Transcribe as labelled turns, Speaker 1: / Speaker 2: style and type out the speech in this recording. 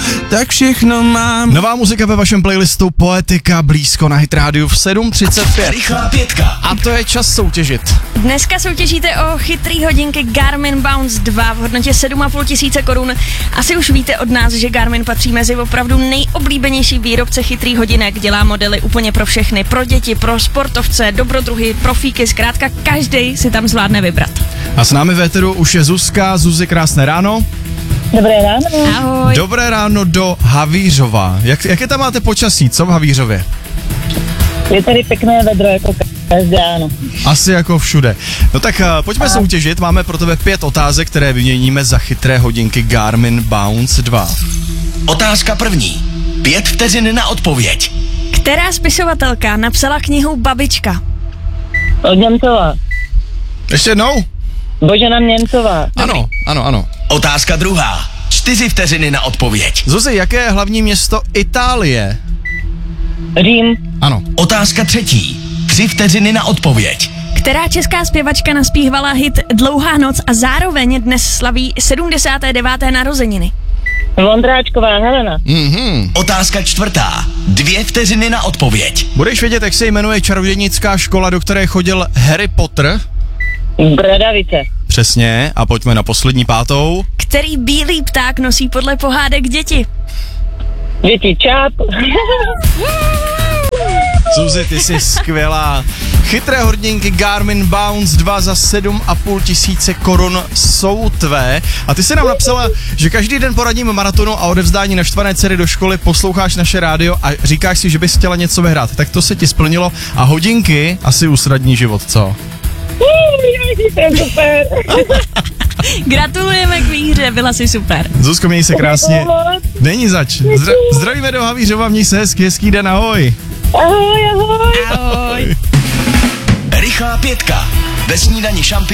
Speaker 1: tak všechno mám.
Speaker 2: Nová muzika ve vašem playlistu Poetika blízko na Hit Radio v 7:35.
Speaker 3: Rychlá pětka.
Speaker 2: A to je čas soutěžit.
Speaker 4: Dneska soutěžíte o chytrý hodinky Garmin Bounce 2 v hodnotě 7,5 tisíce korun. Asi už víte od nás, že Garmin patří mezi opravdu nejoblíbenější výrobce chytrých hodinek. Dělá modely úplně pro všechny, pro děti, pro sportovce, dobrodruhy, profíky, zkrátka každý si tam zvládne vybrat.
Speaker 2: A s námi v éteru už je Zuzka. Zuzi, krásné ráno.
Speaker 5: Dobré ráno.
Speaker 4: Ahoj.
Speaker 2: Dobré ráno do Havířova. Jaké tam máte počasí, co v Havířově?
Speaker 5: Je tady pěkné vedro jako každé ráno.
Speaker 2: Asi jako všude. No tak pojďme soutěžit, máme pro tebe 5 otázek, které vyměníme za chytré hodinky Garmin Bounce 2.
Speaker 3: Otázka první. 5 vteřin na odpověď.
Speaker 4: Která spisovatelka napsala knihu Babička?
Speaker 5: Od Němcová.
Speaker 2: Ještě jednou?
Speaker 5: Božena Němcová.
Speaker 2: Ano.
Speaker 3: Otázka druhá. 4 vteřiny na odpověď.
Speaker 2: Zuzi, jaké je hlavní město Itálie?
Speaker 5: Řím.
Speaker 2: Ano.
Speaker 3: Otázka třetí. 3 vteřiny na odpověď.
Speaker 4: Která česká zpěvačka naspívala hit Dlouhá noc a zároveň dnes slaví 79. narozeniny?
Speaker 5: Vondráčková Helena.
Speaker 3: Otázka čtvrtá. 2 vteřiny na odpověď.
Speaker 2: Budeš vědět, jak se jmenuje čarodějnická škola, do které chodil Harry Potter?
Speaker 5: Bradavice.
Speaker 2: Přesně, a pojďme na poslední 5.
Speaker 4: Který bílý pták nosí podle pohádek děti?
Speaker 5: Děti čáp.
Speaker 2: Zuzi, ty jsi skvělá. Chytré hodinky Garmin Bounce 2 za 7,5 tisíce korun jsou tvé. A ty jsi nám napsala, že každý den po ranním maratonu a odevzdání naštvané dcery do školy posloucháš naše rádio a říkáš si, že bys chtěla něco vyhrát. Tak to se ti splnilo a hodinky asi usnadní život, co?
Speaker 5: Super.
Speaker 4: Gratulujeme k výhře, byla si super.
Speaker 2: Zuzko, měj se krásně. Není zač. Zdravíme do Havířova, měj se hezký den, ahoj.
Speaker 5: Ahoj, ahoj.
Speaker 4: Ahoj.
Speaker 3: Rychlá pětka. Ve snídani šampion.